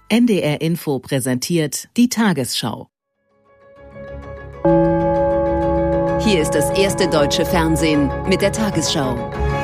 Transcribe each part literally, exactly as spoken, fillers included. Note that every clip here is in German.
N D R Info präsentiert die Tagesschau. Hier ist das erste deutsche Fernsehen mit der Tagesschau.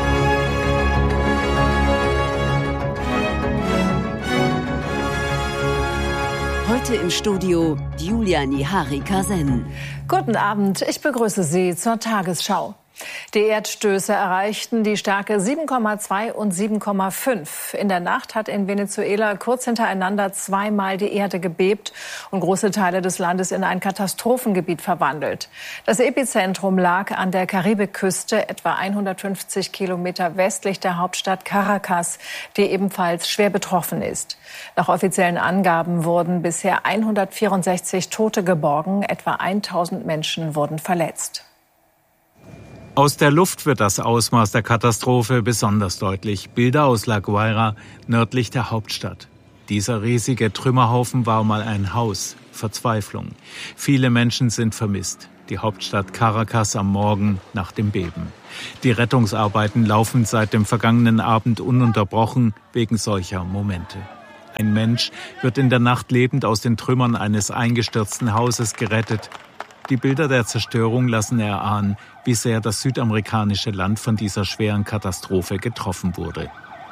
Heute im Studio Julia Nihari-Kasen. Guten Abend, ich begrüße Sie zur Tagesschau. Die Erdstöße erreichten die Stärke sieben Komma zwei und sieben Komma fünf. In der Nacht hat in Venezuela kurz hintereinander zweimal die Erde gebebt und große Teile des Landes in ein Katastrophengebiet verwandelt. Das Epizentrum lag an der Karibikküste, etwa hundertfünfzig Kilometer westlich der Hauptstadt Caracas, die ebenfalls schwer betroffen ist. Nach offiziellen Angaben wurden bisher hundertvierundsechzig Tote geborgen, etwa tausend Menschen wurden verletzt. Aus der Luft wird das Ausmaß der Katastrophe besonders deutlich. Bilder aus La Guaira, nördlich der Hauptstadt. Dieser riesige Trümmerhaufen war mal ein Haus. Verzweiflung. Viele Menschen sind vermisst. Die Hauptstadt Caracas am Morgen nach dem Beben. Die Rettungsarbeiten laufen seit dem vergangenen Abend ununterbrochen wegen solcher Momente. Ein Mensch wird in der Nacht lebend aus den Trümmern eines eingestürzten Hauses gerettet. Die Bilder der Zerstörung lassen erahnen, wie sehr das südamerikanische Land von dieser schweren Katastrophe getroffen wurde.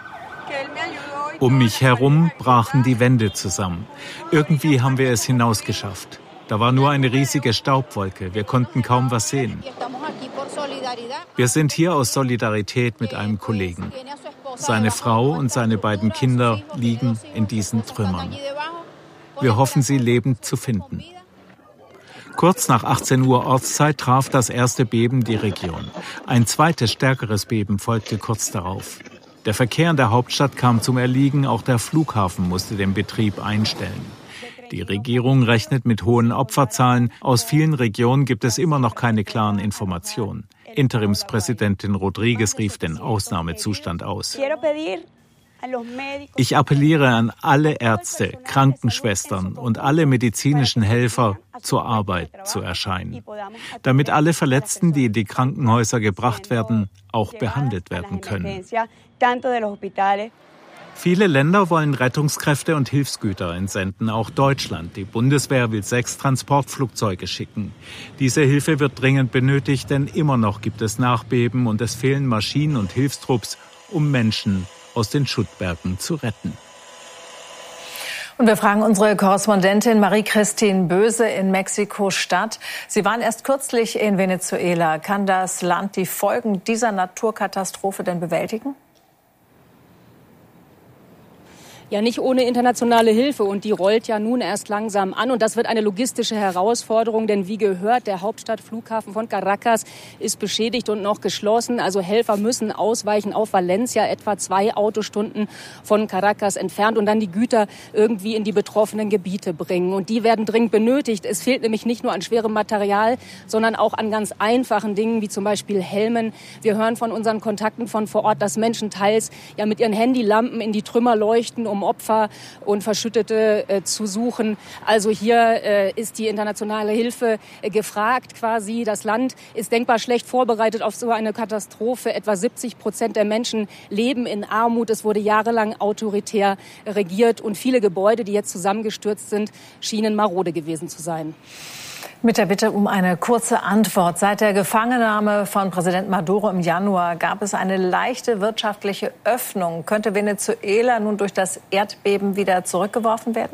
Um mich herum brachen die Wände zusammen. Irgendwie haben wir es hinausgeschafft. Da war nur eine riesige Staubwolke. Wir konnten kaum was sehen. Wir sind hier aus Solidarität mit einem Kollegen. Seine Frau und seine beiden Kinder liegen in diesen Trümmern. Wir hoffen, sie lebend zu finden. Kurz nach achtzehn Uhr Ortszeit traf das erste Beben die Region. Ein zweites, stärkeres Beben folgte kurz darauf. Der Verkehr in der Hauptstadt kam zum Erliegen, auch der Flughafen musste den Betrieb einstellen. Die Regierung rechnet mit hohen Opferzahlen. Aus vielen Regionen gibt es immer noch keine klaren Informationen. Interimspräsidentin Rodriguez rief den Ausnahmezustand aus. Ich appelliere an alle Ärzte, Krankenschwestern und alle medizinischen Helfer, zur Arbeit zu erscheinen, damit alle Verletzten, die in die Krankenhäuser gebracht werden, auch behandelt werden können. Viele Länder wollen Rettungskräfte und Hilfsgüter entsenden, auch Deutschland. Die Bundeswehr will sechs Transportflugzeuge schicken. Diese Hilfe wird dringend benötigt, denn immer noch gibt es Nachbeben und es fehlen Maschinen und Hilfstrupps, um Menschen aus den Schuttbergen zu retten. Und wir fragen unsere Korrespondentin Marie-Christine Böse in Mexiko-Stadt. Sie waren erst kürzlich in Venezuela. Kann das Land die Folgen dieser Naturkatastrophe denn bewältigen? Ja, nicht ohne internationale Hilfe, und die rollt ja nun erst langsam an, und das wird eine logistische Herausforderung, denn wie gehört, der Hauptstadtflughafen von Caracas ist beschädigt und noch geschlossen, also Helfer müssen ausweichen auf Valencia, etwa zwei Autostunden von Caracas entfernt, und dann die Güter irgendwie in die betroffenen Gebiete bringen, und die werden dringend benötigt. Es fehlt nämlich nicht nur an schwerem Material, sondern auch an ganz einfachen Dingen, wie zum Beispiel Helmen. Wir hören von unseren Kontakten von vor Ort, dass Menschen teils ja mit ihren Handylampen in die Trümmer leuchten, um Opfer und Verschüttete äh, zu suchen. Also hier äh, ist die internationale Hilfe äh, gefragt quasi. Das Land ist denkbar schlecht vorbereitet auf so eine Katastrophe. Etwa siebzig Prozent der Menschen leben in Armut. Es wurde jahrelang autoritär regiert, und viele Gebäude, die jetzt zusammengestürzt sind, schienen marode gewesen zu sein. Mit der Bitte um eine kurze Antwort. Seit der Gefangennahme von Präsident Maduro im Januar gab es eine leichte wirtschaftliche Öffnung. Könnte Venezuela nun durch das Erdbeben wieder zurückgeworfen werden?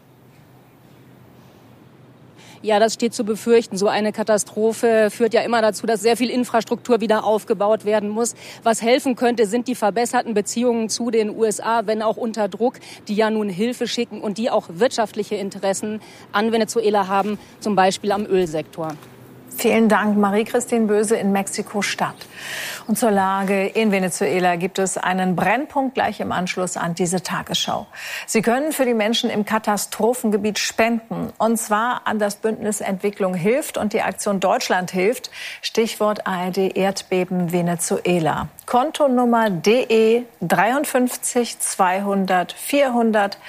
Ja, das steht zu befürchten. So eine Katastrophe führt ja immer dazu, dass sehr viel Infrastruktur wieder aufgebaut werden muss. Was helfen könnte, sind die verbesserten Beziehungen zu den U S A, wenn auch unter Druck, die ja nun Hilfe schicken und die auch wirtschaftliche Interessen an Venezuela haben, zum Beispiel am Ölsektor. Vielen Dank, Marie-Christine Böse in Mexiko-Stadt. Und zur Lage in Venezuela gibt es einen Brennpunkt gleich im Anschluss an diese Tagesschau. Sie können für die Menschen im Katastrophengebiet spenden, und zwar an das Bündnis Entwicklung hilft und die Aktion Deutschland hilft. Stichwort A R D Erdbeben Venezuela. Kontonummer D E dreiundfünfzig zweihundert vierhundert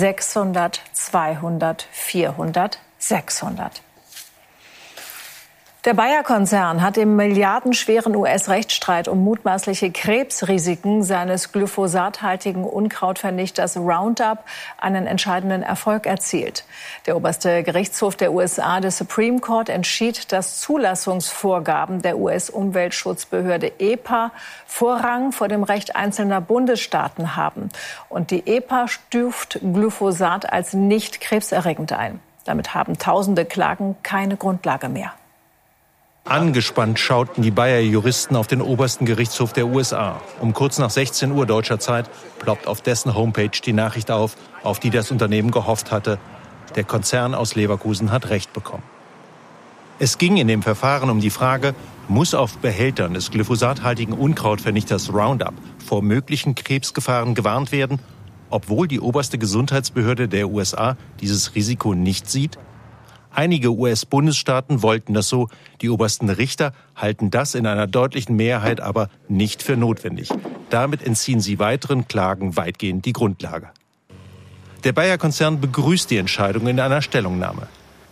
sechshundert zweihundert vierhundert sechshundert. Der Bayer-Konzern hat im milliardenschweren U S-Rechtsstreit um mutmaßliche Krebsrisiken seines glyphosathaltigen Unkrautvernichters Roundup einen entscheidenden Erfolg erzielt. Der oberste Gerichtshof der U S A, der Supreme Court, entschied, dass Zulassungsvorgaben der U S-Umweltschutzbehörde E P A Vorrang vor dem Recht einzelner Bundesstaaten haben. Und die E P A stuft Glyphosat als nicht krebserregend ein. Damit haben tausende Klagen keine Grundlage mehr. Angespannt schauten die Bayer-Juristen auf den obersten Gerichtshof der U S A. Um kurz nach sechzehn Uhr deutscher Zeit ploppt auf dessen Homepage die Nachricht auf, auf die das Unternehmen gehofft hatte. Der Konzern aus Leverkusen hat Recht bekommen. Es ging in dem Verfahren um die Frage, muss auf Behältern des glyphosathaltigen Unkrautvernichters Roundup vor möglichen Krebsgefahren gewarnt werden, obwohl die oberste Gesundheitsbehörde der U S A dieses Risiko nicht sieht? Einige U S-Bundesstaaten wollten das so, die obersten Richter halten das in einer deutlichen Mehrheit aber nicht für notwendig. Damit entziehen sie weiteren Klagen weitgehend die Grundlage. Der Bayer-Konzern begrüßt die Entscheidung in einer Stellungnahme.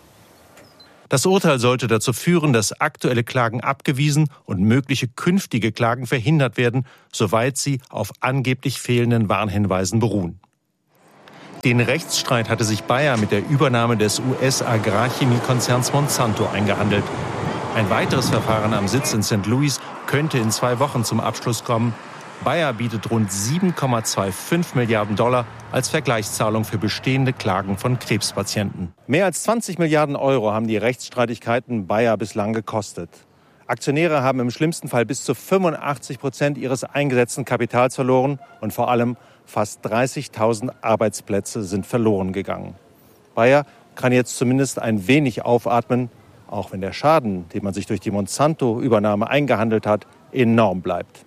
Das Urteil sollte dazu führen, dass aktuelle Klagen abgewiesen und mögliche künftige Klagen verhindert werden, soweit sie auf angeblich fehlenden Warnhinweisen beruhen. Den Rechtsstreit hatte sich Bayer mit der Übernahme des U S-Agrarchemiekonzerns Monsanto eingehandelt. Ein weiteres Verfahren am Sitz in Sankt Louis könnte in zwei Wochen zum Abschluss kommen. Bayer bietet rund sieben Komma fünfundzwanzig Milliarden Dollar als Vergleichszahlung für bestehende Klagen von Krebspatienten. Mehr als zwanzig Milliarden Euro haben die Rechtsstreitigkeiten Bayer bislang gekostet. Aktionäre haben im schlimmsten Fall bis zu fünfundachtzig Prozent ihres eingesetzten Kapitals verloren und vor allem fast dreißigtausend Arbeitsplätze sind verloren gegangen. Bayer kann jetzt zumindest ein wenig aufatmen, auch wenn der Schaden, den man sich durch die Monsanto-Übernahme eingehandelt hat, enorm bleibt.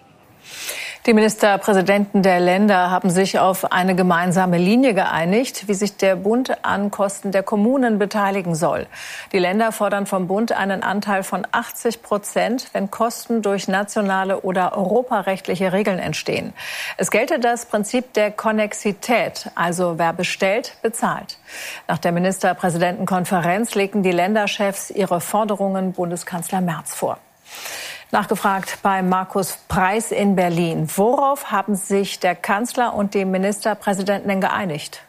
Die Ministerpräsidenten der Länder haben sich auf eine gemeinsame Linie geeinigt, wie sich der Bund an Kosten der Kommunen beteiligen soll. Die Länder fordern vom Bund einen Anteil von achtzig Prozent, wenn Kosten durch nationale oder europarechtliche Regeln entstehen. Es gelte das Prinzip der Konnexität, also wer bestellt, bezahlt. Nach der Ministerpräsidentenkonferenz legten die Länderchefs ihre Forderungen Bundeskanzler Merz vor. Nachgefragt bei Markus Preis in Berlin. Worauf haben sich der Kanzler und die Ministerpräsidenten denn geeinigt?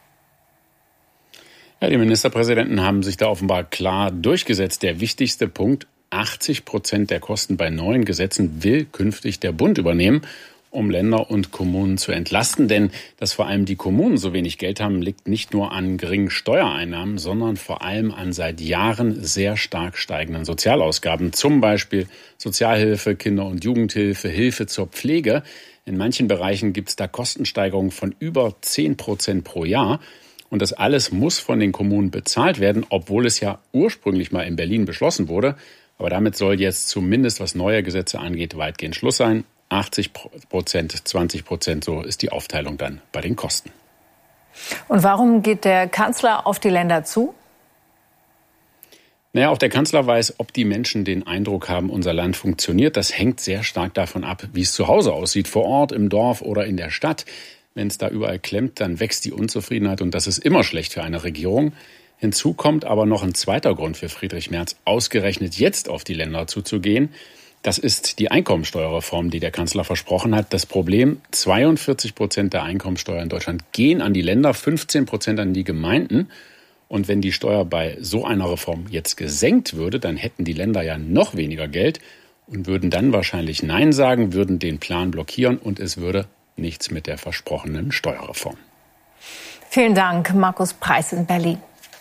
Ja, die Ministerpräsidenten haben sich da offenbar klar durchgesetzt. Der wichtigste Punkt, achtzig Prozent der Kosten bei neuen Gesetzen will künftig der Bund übernehmen, um Länder und Kommunen zu entlasten. Denn dass vor allem die Kommunen so wenig Geld haben, liegt nicht nur an geringen Steuereinnahmen, sondern vor allem an seit Jahren sehr stark steigenden Sozialausgaben. Zum Beispiel Sozialhilfe, Kinder- und Jugendhilfe, Hilfe zur Pflege. In manchen Bereichen gibt es da Kostensteigerungen von über zehn Prozent pro Jahr. Und das alles muss von den Kommunen bezahlt werden, obwohl es ja ursprünglich mal in Berlin beschlossen wurde. Aber damit soll jetzt zumindest, was neue Gesetze angeht, weitgehend Schluss sein. achtzig Prozent, zwanzig Prozent, so ist die Aufteilung dann bei den Kosten. Und warum geht der Kanzler auf die Länder zu? Naja, auch der Kanzler weiß, ob die Menschen den Eindruck haben, unser Land funktioniert. Das hängt sehr stark davon ab, wie es zu Hause aussieht, vor Ort, im Dorf oder in der Stadt. Wenn es da überall klemmt, dann wächst die Unzufriedenheit und das ist immer schlecht für eine Regierung. Hinzu kommt aber noch ein zweiter Grund für Friedrich Merz, ausgerechnet jetzt auf die Länder zuzugehen. Das ist die Einkommensteuerreform, die der Kanzler versprochen hat. Das Problem, zweiundvierzig Prozent der Einkommensteuer in Deutschland gehen an die Länder, fünfzehn Prozent an die Gemeinden. Und wenn die Steuer bei so einer Reform jetzt gesenkt würde, dann hätten die Länder ja noch weniger Geld und würden dann wahrscheinlich Nein sagen, würden den Plan blockieren und es würde nichts mit der versprochenen Steuerreform. Vielen Dank, Markus Preis in Berlin.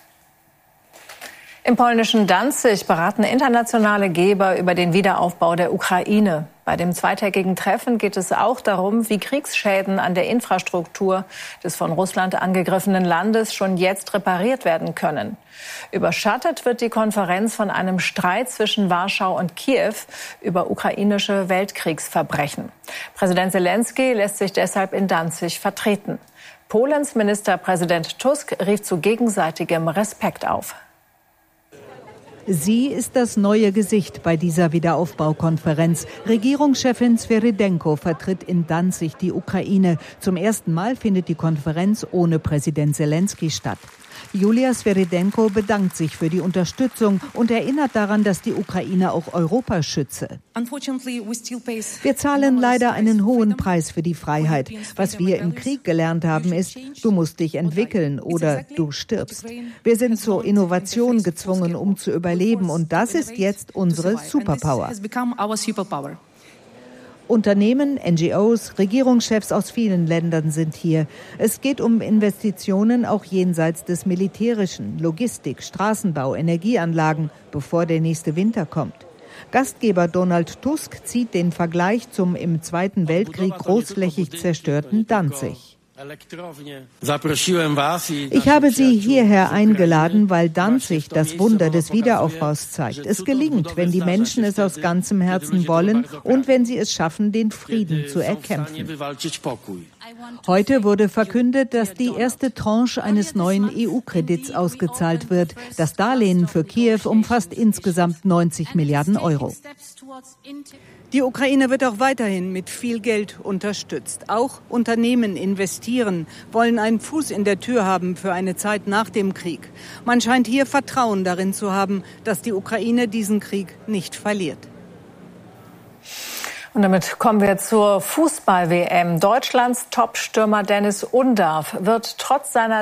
Im polnischen Danzig beraten internationale Geber über den Wiederaufbau der Ukraine. Bei dem zweitägigen Treffen geht es auch darum, wie Kriegsschäden an der Infrastruktur des von Russland angegriffenen Landes schon jetzt repariert werden können. Überschattet wird die Konferenz von einem Streit zwischen Warschau und Kiew über ukrainische Weltkriegsverbrechen. Präsident Selenskyj lässt sich deshalb in Danzig vertreten. Polens Ministerpräsident Tusk rief zu gegenseitigem Respekt auf. Sie ist das neue Gesicht bei dieser Wiederaufbaukonferenz. Regierungschefin Sviridenko vertritt in Danzig die Ukraine. Zum ersten Mal findet die Konferenz ohne Präsident Selenskyj statt. Julia Sviridenko bedankt sich für die Unterstützung und erinnert daran, dass die Ukraine auch Europa schütze. Wir zahlen leider einen hohen Preis für die Freiheit. Was wir im Krieg gelernt haben, ist, du musst dich entwickeln oder du stirbst. Wir sind zur Innovation gezwungen, um zu überleben, und das ist jetzt unsere Superpower. Unternehmen, N G Os, Regierungschefs aus vielen Ländern sind hier. Es geht um Investitionen auch jenseits des Militärischen, Logistik, Straßenbau, Energieanlagen, bevor der nächste Winter kommt. Gastgeber Donald Tusk zieht den Vergleich zum im Zweiten Weltkrieg großflächig zerstörten Danzig. Ich habe Sie hierher eingeladen, weil Danzig das Wunder des Wiederaufbaus zeigt. Es gelingt, wenn die Menschen es aus ganzem Herzen wollen und wenn sie es schaffen, den Frieden zu erkämpfen. Heute wurde verkündet, dass die erste Tranche eines neuen E U-Kredits ausgezahlt wird. Das Darlehen für Kiew umfasst insgesamt neunzig Milliarden Euro. Die Ukraine wird auch weiterhin mit viel Geld unterstützt. Auch Unternehmen investieren, wollen einen Fuß in der Tür haben für eine Zeit nach dem Krieg. Man scheint hier Vertrauen darin zu haben, dass die Ukraine diesen Krieg nicht verliert. Und damit kommen wir zur Fußball-W M. Deutschlands Top-Stürmer Dennis Undav wird trotz seiner